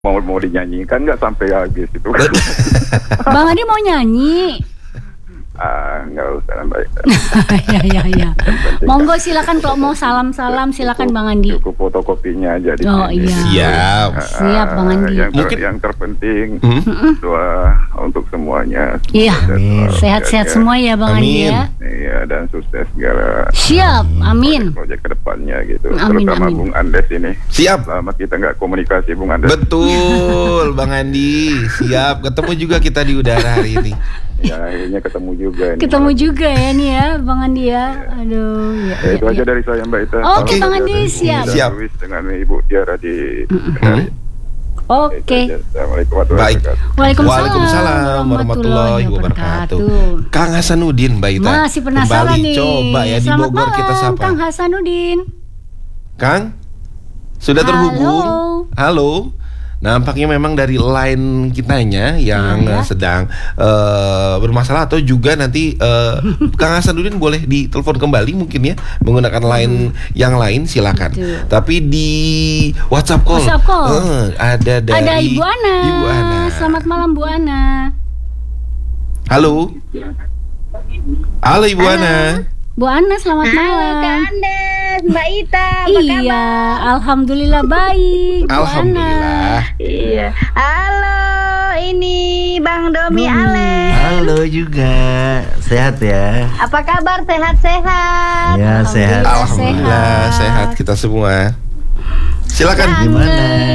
mau dinyanyikan nggak sampai habis itu. Bang Andi mau nyanyi? Nggak usah baik. Ya. Monggo silakan kalau mau salam-salam silakan Bang Andi. Cukup fotokopinya aja di Oh sini. iya. Siap Bang Andi. Yang terpenting doa untuk semuanya. Iya. Sehat-sehat semua ya Bang Andi ya. Iya, dan sukses segala. Siap. Amin. Proyek kedepannya gitu. Amin, Terutama amin. Bung Andes ini. Siap. Lama kita nggak komunikasi Bung Andes. Betul, Bang Andi. Siap. Ketemu juga kita di udara hari ini. Ya akhirnya ketemu juga. Ketemu juga ya nih ya Bang Andi ya. Aduh. Itu aja dari saya Mbak Ita. Oke, Bang Andi, siap. Siap. Dengan Ibu Tiara di Kendari. Oke. Assalamualaikum warahmatullahi Baik. wabarakatuh. Waalaikumsalam warahmatullahi wabarakatuh. Kang Hasanuddin, Mbak Ita. Masih penasaran Kembali nih. coba ya di Selamat Bogor kita malam, sapa. Kang Hasanuddin. Kang, sudah terhubung? Halo. Nampaknya memang dari line kitanya yang sedang bermasalah atau juga nanti Kang Hasanuddin boleh ditelepon kembali mungkin ya menggunakan line yang lain silakan. Betul. Tapi di WhatsApp call, ada dari Ada Ibu Ana. Ibu Ana. Selamat malam Bu Ana. Halo. Halo Ibu Ana. Bu Ana selamat malam. Kak Andes, Mbak Ita, apa Iya, kabar? alhamdulillah baik. Bu Alhamdulillah. Ana. Iya. Halo, ini Bang Domi Ale. Halo juga, sehat ya? Apa kabar? Sehat-sehat? Ya sehat. Alhamdulillah sehat kita semua. Silakan. Gimana?